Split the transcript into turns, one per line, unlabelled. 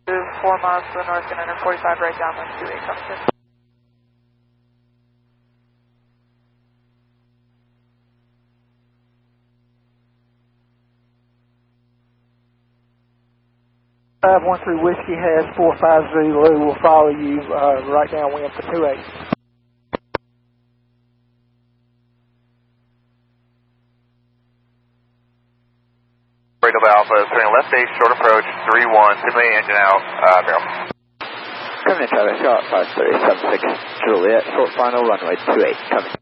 4 miles to the north and under 45 right downwind 28 coming in.
Five 13 Whiskey has 45 Zulu. Will follow you right downwind for 28.
Breakup Alpha, turning left base, short approach, 3-1, simulating engine out, barrel.
Coming in, Travis, Sharp 5376 Juliet, short final runway 28, coming.